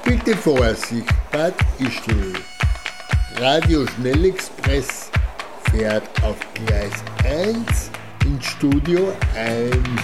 Bitte Vorsicht, Bad Ischl. Radio Schnellexpress fährt auf Gleis 1 ins Studio 1.